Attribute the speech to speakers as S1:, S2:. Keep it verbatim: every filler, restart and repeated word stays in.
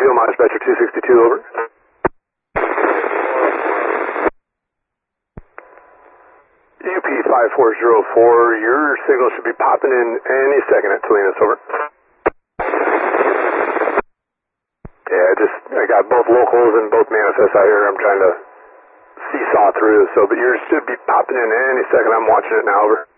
S1: Omaha Dispatcher two sixty-two, over. U P five four zero four, your signal should be popping in any second at Salinas, over. Yeah, I just, I got both locals and both manifests out here I'm trying to seesaw through, so, but yours should be popping in any second. I'm watching it now, over.